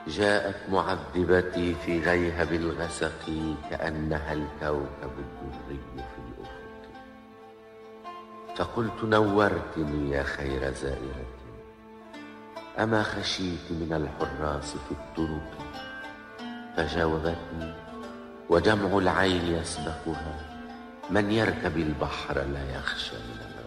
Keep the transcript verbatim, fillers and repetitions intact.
جاءت معذبتي في غيهب الغسق كأنها الكوكب الدري في الأفق، فقلت نورتني يا خير زائرة، أما خشيت من الحراس في الطرق؟ فجاوبتني وجمع العين يسبقها، من يركب البحر لا يخشى من الغرق.